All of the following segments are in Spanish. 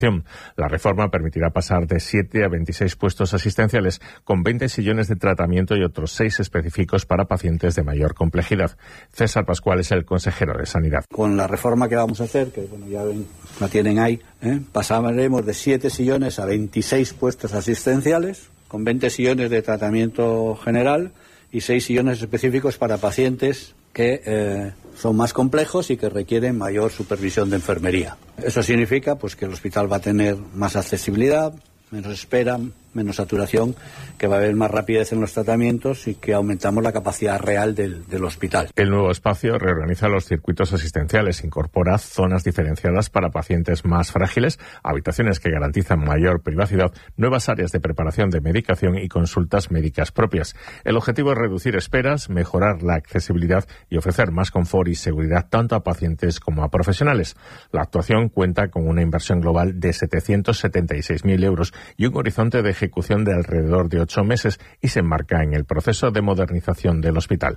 La reforma permitirá pasar de 7 a 26 puestos asistenciales, con 20 sillones de tratamiento y otros 6 específicos para pacientes de mayor complejidad. César Pascual es el consejero de Sanidad. Con la reforma que vamos a hacer, que bueno, ya ven, la tienen ahí, pasaremos de 7 sillones a 26 puestos asistenciales, con 20 sillones de tratamiento general y 6 sillones específicos para pacientes que son más complejos y que requieren mayor supervisión de enfermería. Eso significa pues que el hospital va a tener más accesibilidad, menos espera, menos saturación, que va a haber más rapidez en los tratamientos y que aumentamos la capacidad real del hospital. El nuevo espacio reorganiza los circuitos asistenciales, incorpora zonas diferenciadas para pacientes más frágiles, habitaciones que garantizan mayor privacidad, nuevas áreas de preparación de medicación y consultas médicas propias. El objetivo es reducir esperas, mejorar la accesibilidad y ofrecer más confort y seguridad tanto a pacientes como a profesionales. La actuación cuenta con una inversión global de 776.000 euros y un horizonte de ejecución de alrededor de 8 meses y se enmarca en el proceso de modernización del hospital.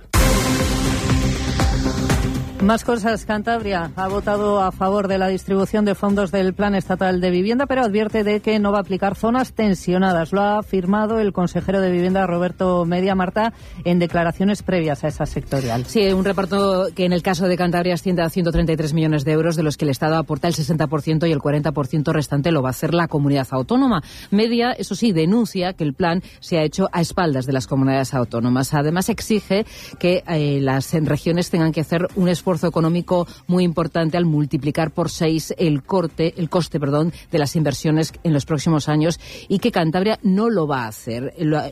Más cosas. Cantabria ha votado a favor de la distribución de fondos del Plan Estatal de Vivienda, pero advierte de que no va a aplicar zonas tensionadas. Lo ha afirmado el consejero de Vivienda, Roberto Media Marta, en declaraciones previas a esa sectorial. Sí, un reparto que en el caso de Cantabria asciende a 133 millones de euros, de los que el Estado aporta el 60% y el 40% restante lo va a hacer la comunidad autónoma. Media, eso sí, denuncia que el plan se ha hecho a espaldas de las comunidades autónomas. Además, exige que las regiones tengan que hacer un esfuerzo económico muy importante al multiplicar por 6 el coste de las inversiones en los próximos años, y que Cantabria no lo va a hacer.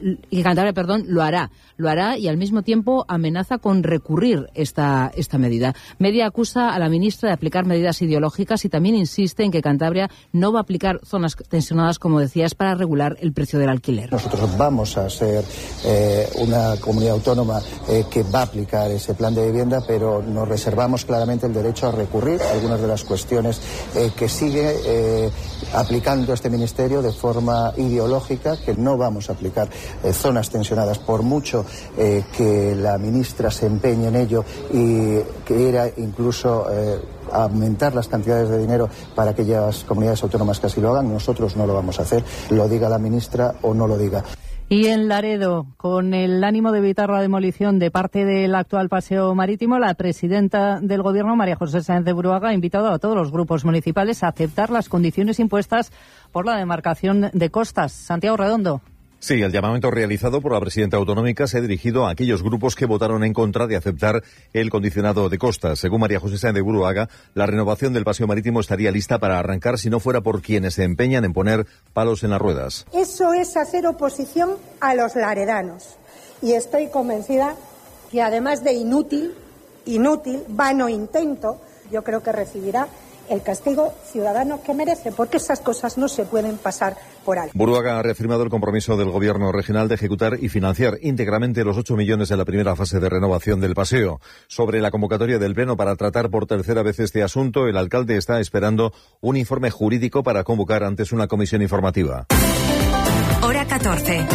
Lo hará y al mismo tiempo amenaza con recurrir esta medida. Media acusa a la ministra de aplicar medidas ideológicas y también insiste en que Cantabria no va a aplicar zonas tensionadas, como decías, para regular el precio del alquiler. Nosotros vamos a ser una comunidad autónoma que va a aplicar ese plan de vivienda, pero nos reservamos claramente el derecho a recurrir a algunas de las cuestiones que sigue aplicando este ministerio de forma ideológica, que no vamos a aplicar zonas tensionadas, por mucho que la ministra se empeñe en ello y quiera incluso aumentar las cantidades de dinero para aquellas comunidades autónomas que así lo hagan. Nosotros no lo vamos a hacer, lo diga la ministra o no lo diga. Y en Laredo, con el ánimo de evitar la demolición de parte del actual paseo marítimo, la presidenta del Gobierno, María José Sáenz de Buruaga, ha invitado a todos los grupos municipales a aceptar las condiciones impuestas por la demarcación de costas. Santiago Redondo. Sí, el llamamiento realizado por la presidenta autonómica se ha dirigido a aquellos grupos que votaron en contra de aceptar el condicionado de costas. Según María José Sáenz de Buruaga, la renovación del paseo marítimo estaría lista para arrancar si no fuera por quienes se empeñan en poner palos en las ruedas. Eso es hacer oposición a los laredanos. Y estoy convencida que además de inútil, vano intento, yo creo que recibirá el castigo ciudadano que merece, porque esas cosas no se pueden pasar por alto. Buruaga ha reafirmado el compromiso del Gobierno regional de ejecutar y financiar íntegramente los 8 millones de la primera fase de renovación del paseo. Sobre la convocatoria del Pleno para tratar por tercera vez este asunto, el alcalde está esperando un informe jurídico para convocar antes una comisión informativa. Hora 14.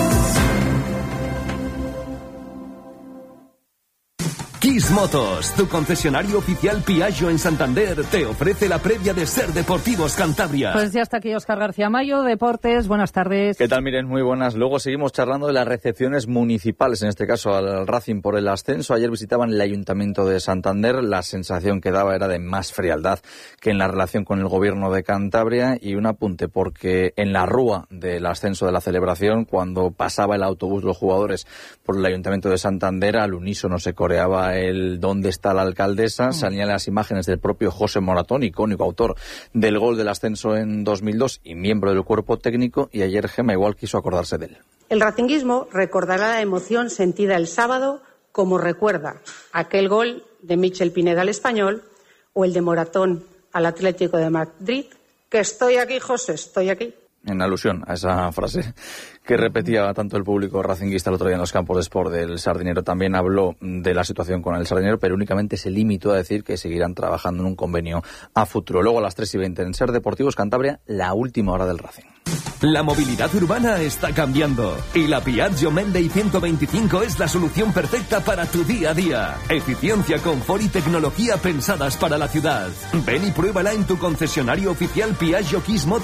Kiss Motos, tu concesionario oficial Piaggio en Santander, te ofrece la previa de Ser Deportivos Cantabria. Pues ya está aquí Óscar García Mayo, Deportes. Buenas tardes. ¿Qué tal, Miren? Muy buenas. Luego seguimos charlando de las recepciones municipales, en este caso al Racing por el ascenso. Ayer visitaban el Ayuntamiento de Santander. La sensación que daba era de más frialdad que en la relación con el Gobierno de Cantabria. Y un apunte, porque en la rúa del ascenso de la celebración, cuando pasaba el autobús los jugadores por el Ayuntamiento de Santander, al unísono se coreaba el ¿dónde está la alcaldesa? Salían las imágenes del propio José Moratón, icónico autor del gol del ascenso en 2002 y miembro del cuerpo técnico, y ayer Gema igual quiso acordarse de él. El racinguismo recordará la emoción sentida el sábado, como recuerda aquel gol de Michel Pineda al Español o el de Moratón al Atlético de Madrid, que estoy aquí, José, estoy aquí. En alusión a esa frase que repetía tanto el público racinguista el otro día en los campos de sport del Sardinero. También habló de la situación con el Sardinero, pero únicamente se limitó a decir que seguirán trabajando en un convenio a futuro. Luego a las 3:20 en Ser Deportivos Cantabria, la última hora del Racing. La movilidad urbana está cambiando y la Piaggio Menday 125 es la solución perfecta para tu día a día. Eficiencia, confort y tecnología pensadas para la ciudad. Ven y pruébala en tu concesionario oficial Piaggio Kiss Motors